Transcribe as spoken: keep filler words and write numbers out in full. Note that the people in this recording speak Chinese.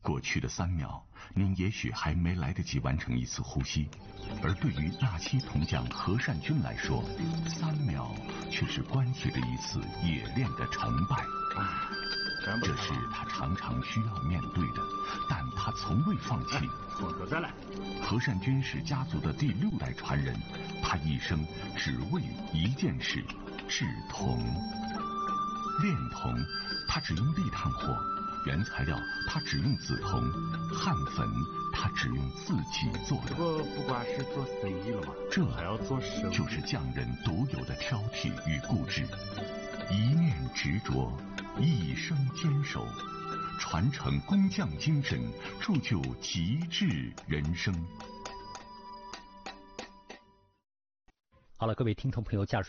过去的三秒，您也许还没来得及完成一次呼吸，而对于那期铜匠何善君来说，三秒却是关系着一次冶炼的成败。这是他常常需要面对的，但他从未放弃。 我可再来。 何善君是家族的第六代传人，他一生只为一件事：制铜。炼铜，他只用砾炭火。原材料他只用紫铜，焊粉他只用自己做的。 这不不光是做生意了吗？ 这还要做生意， 就是匠人独有的挑剔与固执，一念执着，一生坚守，传承工匠精神，铸就极致人生。 好了，各位听众朋友，驾驶